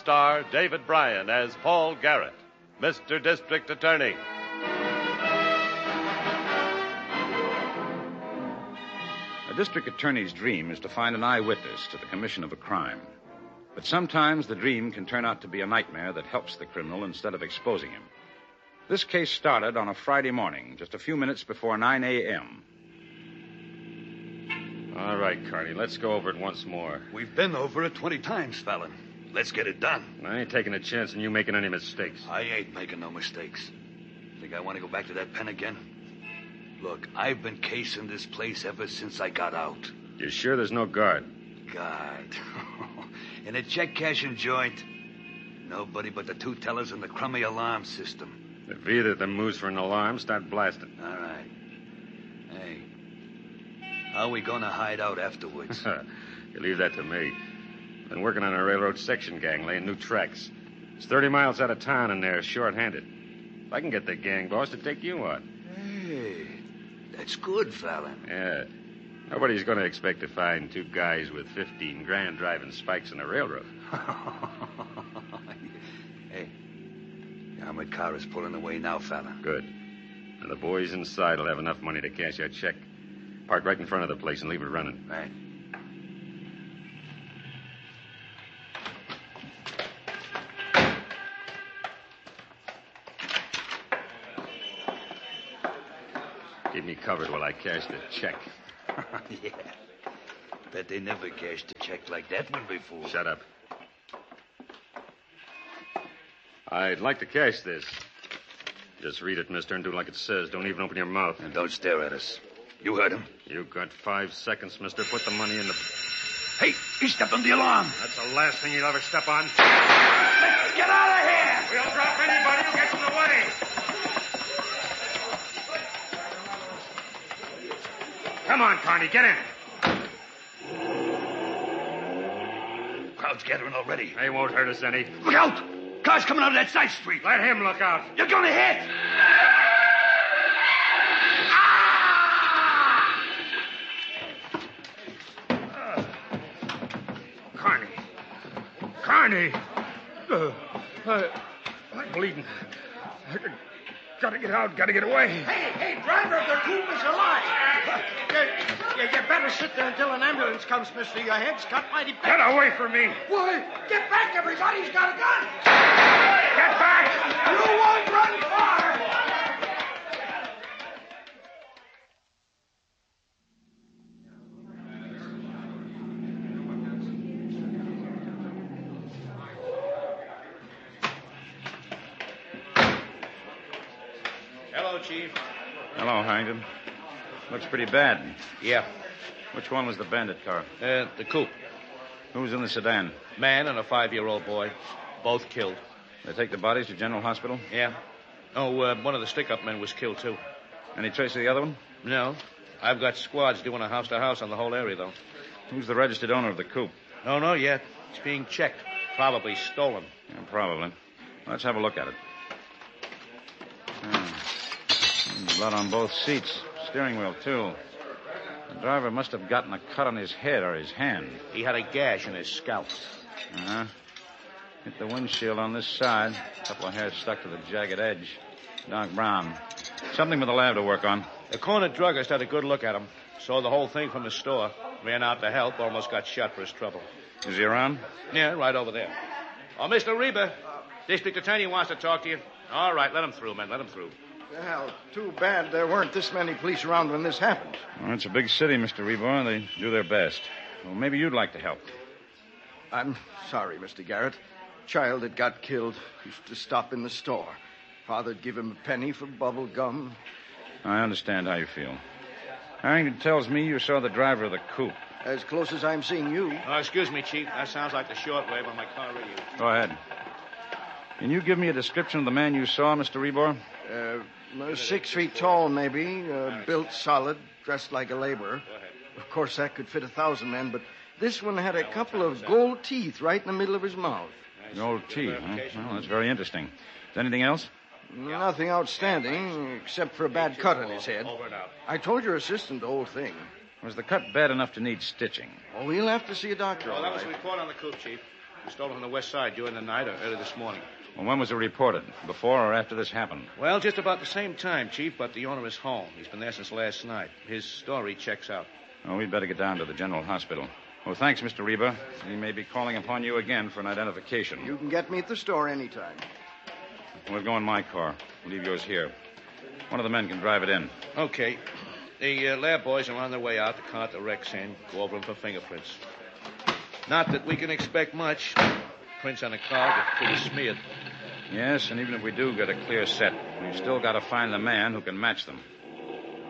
Star David Bryan as Paul Garrett, Mr. District Attorney. A district attorney's dream is to find an eyewitness to the commission of a crime. But sometimes the dream can turn out to be a nightmare that helps the criminal instead of exposing him. This case started on a Friday morning, just a few minutes before 9 a.m. All right, Carney, let's go over it once more. We've been over it 20 times, Fallon. Let's get it done. I ain't taking a chance on you making any mistakes. I ain't making no mistakes. Think I want to go back to that pen again? Look, I've been casing this place ever since I got out. You sure there's no guard? Guard. In a check-cashing joint, nobody but the two tellers and the crummy alarm system. If either of them moves for an alarm, start blasting. All right. Hey, how are we going to hide out afterwards? You leave that to me. Been working on a railroad section gang, laying new tracks. It's 30 miles out of town, and they're short-handed. I can get the gang boss to take you on. Hey, that's good, Fallon. Yeah. Nobody's going to expect to find two guys with 15 grand driving spikes in a railroad. Hey, the armored car is pulling away now, Fallon. Good. And the boys inside will have enough money to cash your check. Park right in front of the place and leave it running. Right. Keep me covered while I cash the check. Yeah. Bet they never cashed a check like that one before. Shut up. I'd like to cash this. Just read it, mister, and do like it says. Don't even open your mouth. And don't stare at us. You heard him. You got 5 seconds, mister. Put the money in the... Hey, he stepped on the alarm. That's the last thing you'll ever step on. Let's get out of here. We'll drop anybody who gets in the way. Come on, Carney, get in. Crowd's gathering already. They won't hurt us any. Look out! Car's coming out of that side street. Let him look out. You're going to hit. Carney! I'm bleeding. Gotta get out, gotta get away. Hey, driver of the coupe is alive. You better sit there until an ambulance comes, mister. Your head's cut mighty bad. Get away from me. Why? Get back, everybody. He's got a gun. Get back! You won't run far. Hello, Chief. Hello, Harrington. Looks pretty bad. Yeah. Which one was the bandit car? The coupe. Who was in the sedan? Man and a 5-year-old boy. Both killed. They take the bodies to General Hospital? Yeah. Oh, one of the stick-up men was killed, too. Any trace of the other one? No. I've got squads doing a house-to-house on the whole area, though. Who's the registered owner of the coupe? Don't know yet. It's being checked. Probably stolen. Yeah, probably. Let's have a look at it. Blood on both seats. Steering wheel, too. The driver must have gotten a cut on his head or his hand. He had a gash in his scalp. Uh-huh. Hit the windshield on this side. A couple of hairs stuck to the jagged edge. Dark brown. Something with the lab to work on. The corner druggist had a good look at him. Saw the whole thing from his store. Ran out to help. Almost got shot for his trouble. Is he around? Yeah, right over there. Oh, Mr. Reba. District Attorney wants to talk to you. All right, let him through, man. Let him through. Well, too bad there weren't this many police around when this happened. Well, it's a big city, Mr. Rebor. They do their best. Well, maybe you'd like to help. I'm sorry, Mr. Garrett. Child that got killed used to stop in the store. Father'd give him a penny for bubble gum. I understand how you feel. Harrington tells me you saw the driver of the coupe. As close as I'm seeing you. Oh, excuse me, Chief. That sounds like the shortwave on my car radio. Go ahead. Can you give me a description of the man you saw, Mr. Rebor? 6 feet tall, maybe. Built solid, dressed like a laborer. Of course, that could fit 1,000 men, but this one had a couple of gold teeth right in the middle of his mouth. Gold teeth, huh? Well, that's very interesting. Is anything else? Nothing outstanding, except for a bad cut on his head. I told your assistant the whole thing. Was the cut bad enough to need stitching? Oh, we'll have to see a doctor. Well, all that was right. a report on the coupe, Chief. It was stolen on the west side during the night or early this morning. Well, when was it reported? Before or after this happened? Well, just about the same time, Chief, but the owner is home. He's been there since last night. His story checks out. Well, we'd better get down to the general hospital. Well, thanks, Mr. Reba. We may be calling upon you again for an identification. You can get me at the store anytime. We'll go in my car. We'll leave yours here. One of the men can drive it in. Okay. The lab boys are on their way out to cart the wrecks in, go over them for fingerprints. Not that we can expect much. Prints on the car get pretty smeared. Yes, and even if we do get a clear set, we've still got to find the man who can match them.